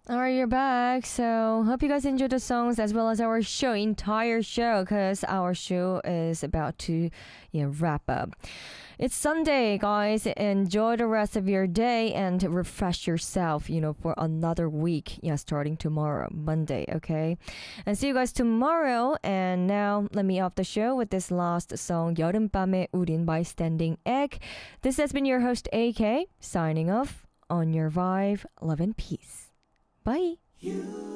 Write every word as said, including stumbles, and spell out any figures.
Alright, you're back. So, hope you guys enjoyed the songs as well as our show, entire show, because our show is about to yeah, wrap up. It's Sunday, guys. Enjoy the rest of your day and refresh yourself, you know, for another week. Yeah, starting tomorrow, Monday, okay? And see you guys tomorrow. And now, let me off the show with this last song, 여름밤의 우린 by Standing Egg. This has been your host, A K, signing off on your vibe, love and peace. Bye. You